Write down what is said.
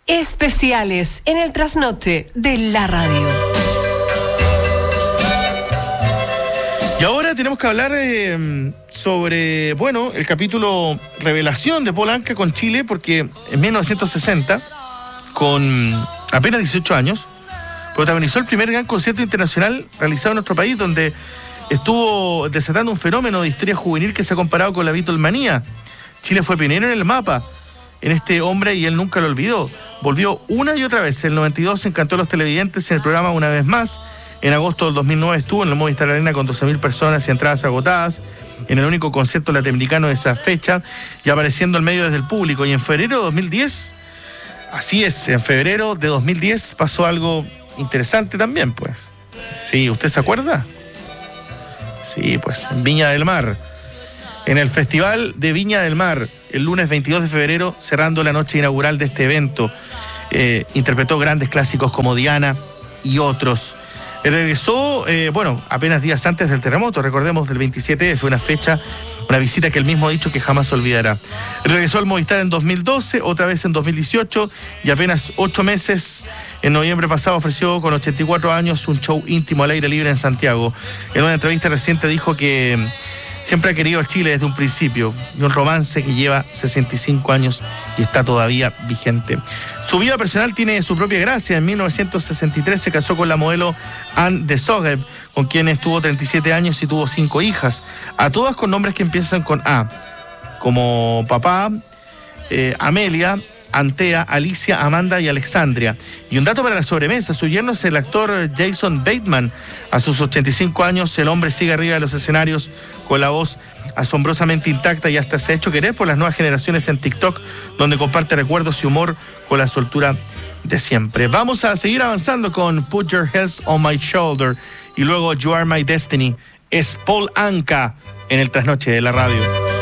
Especiales en el trasnoche de la radio. Y ahora tenemos que hablar sobre, el capítulo Revelación de Paul Anka con Chile, porque en 1960, con apenas 18 años, protagonizó el primer gran concierto internacional realizado en nuestro país, donde estuvo desatando un fenómeno de histeria juvenil que se ha comparado con la Beatlemanía. Chile fue pionero en el mapa en este hombre y él nunca lo olvidó. Volvió una y otra vez. En el 92 encantó a los televidentes en el programa Una Vez Más. En agosto del 2009 estuvo en el Movistar Arena con 12.000 personas y entradas agotadas, en el único concierto latinoamericano de esa fecha, y apareciendo al medio desde el público. Y en febrero de 2010, así es, en febrero de 2010 pasó algo interesante también, pues. Sí, ¿usted se acuerda? Sí, pues, en Viña del Mar. En el Festival de Viña del Mar, el lunes 22 de febrero, cerrando la noche inaugural de este evento, interpretó grandes clásicos como Diana y otros. Regresó, apenas días antes del terremoto, recordemos, del 27, fue una visita que él mismo ha dicho que jamás olvidará. Regresó al Movistar en 2012, otra vez en 2018, y apenas 8 meses, en noviembre pasado, ofreció con 84 años un show íntimo al aire libre en Santiago. En una entrevista reciente dijo que siempre ha querido a Chile desde un principio, y un romance que lleva 65 años y está todavía vigente. Su vida personal tiene su propia gracia. En 1963 se casó con la modelo Anne de Sogev, con quien estuvo 37 años y tuvo 5 hijas, a todas con nombres que empiezan con A, como papá, Amelia, Antea, Alicia, Amanda y Alexandria. Y un dato para la sobremesa: su yerno es el actor Jason Bateman. A sus 85 años, el hombre sigue arriba de los escenarios con la voz asombrosamente intacta y hasta se ha hecho querer por las nuevas generaciones en TikTok, donde comparte recuerdos y humor con la soltura de siempre. Vamos a seguir avanzando con Put Your Heads on My Shoulder y luego You Are My Destiny. Es Paul Anka en el trasnoche de la radio.